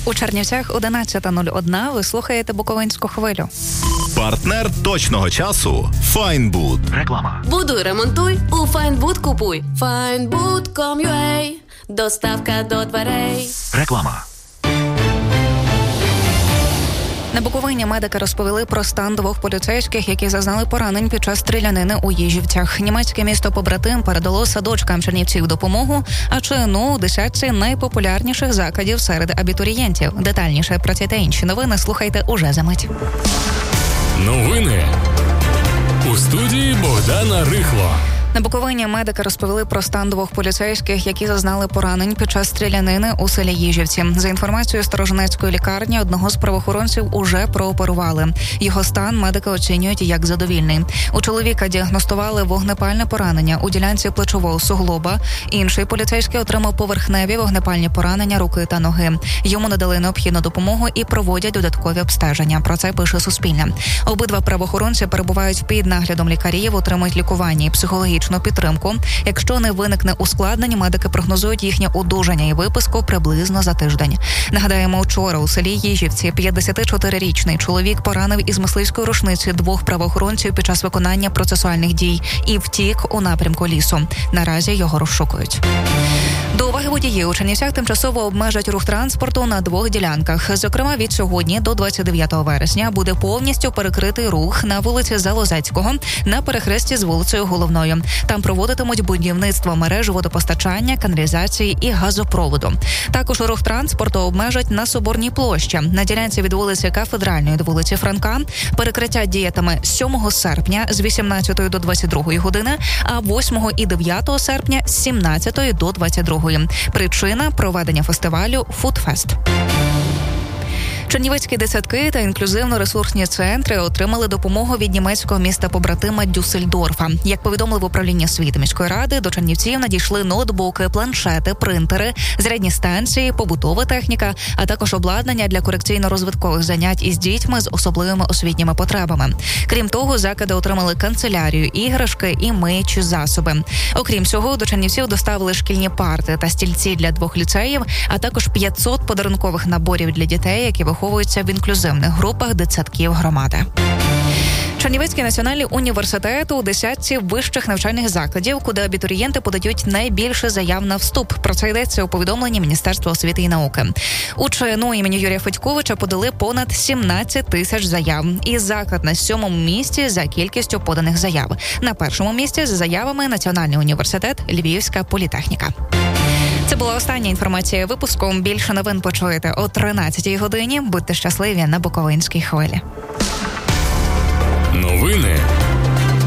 У Чернівцях 11:01. Ви слухаєте Буковинську хвилю. Партнер точного часу Файнбуд. Реклама. Будуй, ремонтуй, у Файнбуд купуй. Findbood.com.ua. Доставка до дверей. Реклама. На Буковині медики розповіли про стан двох поліцейських, які зазнали поранень під час стрілянини у Їжівцях. Німецьке місто-побратим передало садочкам Чернівців допомогу, а ЧНУ у десятці найпопулярніших закладів серед абітурієнтів. Детальніше про ці та інші новини слухайте уже за мить. Новини у студії Богдана Рихло. На Буковині медики розповіли про стан двох поліцейських, які зазнали поранень під час стрілянини у селі Їжівці. За інформацією Сторожинецької лікарні, одного з правоохоронців уже прооперували. Його стан медики оцінюють як задовільний. У чоловіка діагностували вогнепальне поранення у ділянці плечового суглоба. Інший поліцейський отримав поверхневі вогнепальні поранення руки та ноги. Йому надали необхідну допомогу і проводять додаткові обстеження. Про це пише Суспільне. Обидва правоохоронці перебувають під наглядом лікарів, отримують лікування і психологічну підтримку. Якщо не виникне ускладнень, медики прогнозують їхнє одужання і виписку приблизно за тиждень. Нагадаємо, вчора у селі Їжівці 54-річний чоловік поранив із мисливської рушниці двох правоохоронців під час виконання процесуальних дій і втік у напрямку лісу. Наразі його розшукують. До уваги водіїв, у Чернівцях тимчасово обмежать рух транспорту на двох ділянках. Зокрема, від сьогодні до 29 вересня буде повністю перекритий рух на вулиці Залозецького на перехресті з вулицею Головною. Там проводитимуть будівництво мереж водопостачання, каналізації і газопроводу. Також рух транспорту обмежать на Соборній площі. На ділянці від вулиці Кафедральної до вулиці Франка перекриття діятиме 7 серпня з 18 до 22 години, а 8 і 9 серпня з 17 до 22. Причина – проведення фестивалю «Фудфест». Чернівецькі дитсадки та інклюзивно-ресурсні центри отримали допомогу від німецького міста-побратима Дюссельдорфа. Як повідомили в управлінні освіти міської ради, до Чернівців надійшли ноутбуки, планшети, принтери, зарядні станції, побутова техніка, а також обладнання для корекційно-розвиткових занять із дітьми з особливими освітніми потребами. Крім того, заклади отримали канцелярію, іграшки і миючі засоби. Окрім цього, до Чернівців доставили шкільні парти та стільці для 2 ліцеїв, а також 500 подарункових наборів для дітей, які виховуються в інклюзивних групах дитсадків громади. Чернівецький національний університет у десятці вищих навчальних закладів, куди абітурієнти подають найбільше заяв на вступ. Про це йдеться у повідомленні Міністерства освіти і науки. У ЧНУ імені Юрія Федьковича подали понад 17 тисяч заяв. І заклад на 7-му місці за кількістю поданих заяв. На 1-му місці за заявами Національний університет Львівська політехніка. Це була остання інформація випуску. Більше новин почуєте о 13-й годині. Будьте щасливі на Буковинській хвилі.